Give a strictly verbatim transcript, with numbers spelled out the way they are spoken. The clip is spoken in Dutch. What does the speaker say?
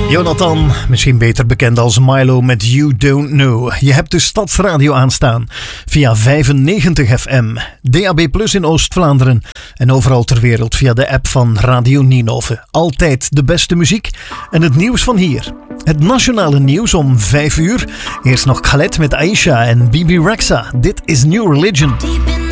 Jonathan, misschien beter bekend als Milo met You Don't Know. Je hebt de Stadsradio aanstaan via vijfennegentig F M, D A B plus in Oost-Vlaanderen en overal ter wereld via de app van Radio Ninove. Altijd de beste muziek en het nieuws van hier. Het nationale nieuws om vijf uur. Eerst nog Khaled met Aisha en Bibi Rexha. Dit is New Religion.